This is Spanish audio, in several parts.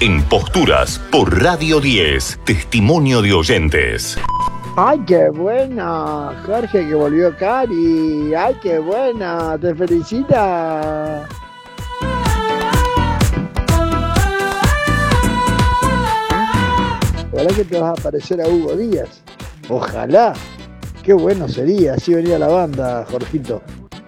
En Posturas por Radio 10. Testimonio de oyentes. ¡Ay, qué buena! Jorge, que volvió Cari. ¡Ay, qué buena! ¡Te felicita! Ojalá que te vas a parecer a Hugo Díaz. Ojalá. Qué bueno sería, así venía la banda, Jorgito.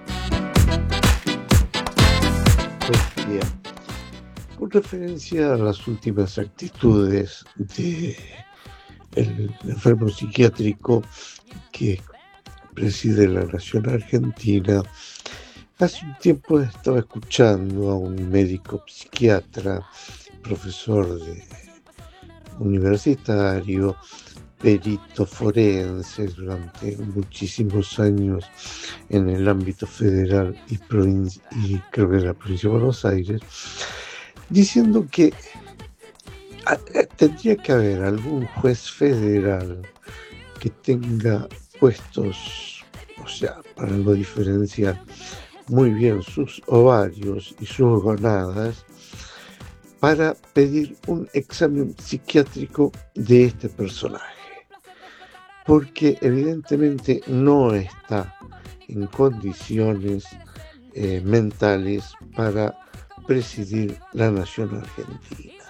Bien. Con referencia a las últimas actitudes del enfermo psiquiátrico que preside la Nación Argentina, hace un tiempo estaba escuchando a un médico psiquiatra, profesor universitario, perito forense durante muchísimos años en el ámbito federal y creo que en la provincia de Buenos Aires, diciendo que tendría que haber algún juez federal que tenga puestos, o sea, para no diferenciar muy bien sus ovarios y sus gonadas, para pedir un examen psiquiátrico de este personaje, porque evidentemente no está en condiciones mentales para presidir la nación argentina.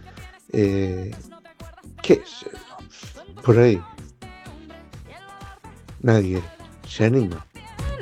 ¿Qué es eso? Por ahí nadie se anima.